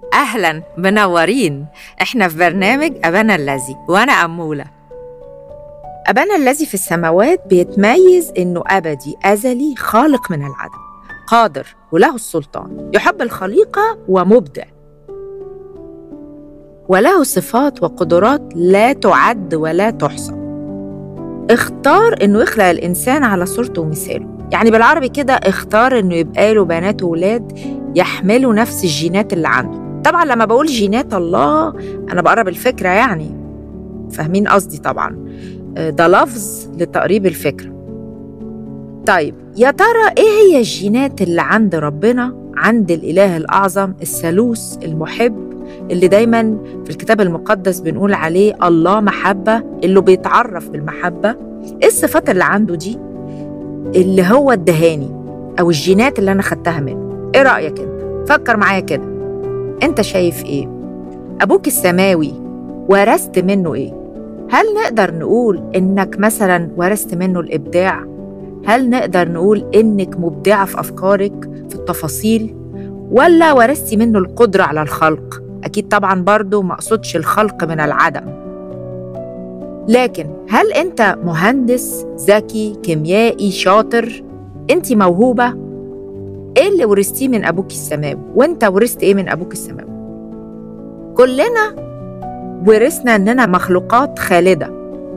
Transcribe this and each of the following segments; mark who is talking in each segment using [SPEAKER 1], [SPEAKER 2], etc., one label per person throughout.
[SPEAKER 1] أهلاً، منورين. إحنا في برنامج أبانا الذي وأنا أمولة. أبانا الذي في السماوات بيتميز إنه أبدي أزلي، خالق من العدم، قادر وله السلطان، يحب الخليقة ومبدع، وله صفات وقدرات لا تعد ولا تحصى. اختار إنه يخلق الإنسان على صورته ومثاله، يعني بالعربي كده اختار إنه يبقى له بنات وولاد يحملوا نفس الجينات اللي عنده. طبعاً لما بقول جينات الله أنا بقرب الفكرة، يعني فاهمين قصدي طبعاً، ده لفظ لتقريب الفكرة. طيب يا ترى إيه هي الجينات اللي عند ربنا، عند الإله الأعظم الثالوث المحب اللي دايماً في الكتاب المقدس بنقول عليه الله محبة، اللي بيتعرف بالمحبة؟ إيه الصفات اللي عنده دي اللي هو الدهاني أو الجينات اللي أنا خدتها منه؟ إيه رأيك أنت؟ فكر معايا كده، أنت شايف إيه؟ أبوك السماوي ورثت منه إيه؟ هل نقدر نقول إنك مثلاً ورثت منه الإبداع؟ هل نقدر نقول إنك مبدعة في أفكارك في التفاصيل؟ ولا ورثتي منه القدرة على الخلق؟ أكيد طبعاً برضو ما أقصدش الخلق من العدم، لكن هل أنت مهندس ذكي كيميائي شاطر؟ أنت موهوبة؟ إيه اللي ورثتيه من أبوك السماوي؟ وأنت ورثت إيه من أبوك السماوي؟ كلنا ورثنا إننا مخلوقات خالدة،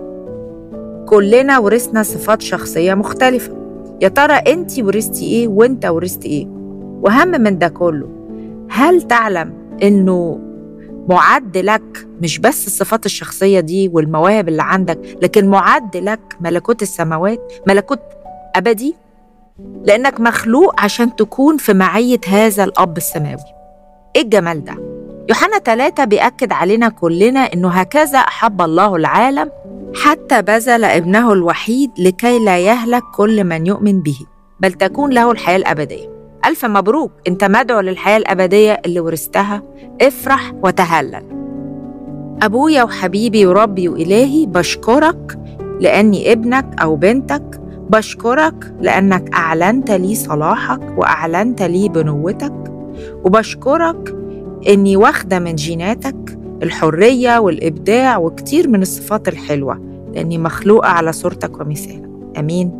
[SPEAKER 1] كلنا ورثنا صفات شخصية مختلفة. يا ترى أنت ورثتي إيه وأنت ورثت إيه؟ وأهم من ده كله، هل تعلم إنه معد لك مش بس الصفات الشخصية دي والمواهب اللي عندك، لكن معد لك ملكوت السماوات، ملكوت أبدي، لأنك مخلوق عشان تكون في معية هذا الأب السماوي. إيه الجمال ده؟ يوحنا 3 بيأكد علينا كلنا إنه هكذا أحب الله العالم حتى بذل ابنه الوحيد لكي لا يهلك كل من يؤمن به بل تكون له الحياة الأبدية. ألف مبروك، أنت مدعو للحياة الأبدية اللي ورثتها. افرح وتهلل. أبويا وحبيبي وربي وإلهي، بشكرك لأني ابنك أو بنتك، بشكرك لأنك أعلنت لي صلاحك وأعلنت لي بنوتك، وبشكرك إني واخدة من جيناتك الحرية والإبداع وكتير من الصفات الحلوة، لأني مخلوقة على صورتك ومثالك. أمين.